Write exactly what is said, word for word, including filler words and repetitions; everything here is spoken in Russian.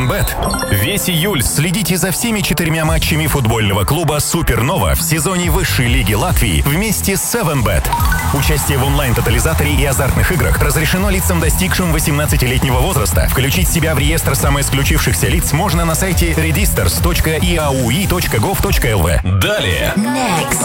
севен бет. Весь июль следите за всеми четырьмя матчами футбольного клуба «Супернова» в сезоне высшей лиги Латвии вместе с севен бет. Участие в онлайн-тотализаторе и азартных играх разрешено лицам, достигшим восемнадцатилетнего возраста. Включить себя в реестр самоисключившихся лиц можно на сайте registers точка и эй ю и точка гов точка эл ви. Далее. Next.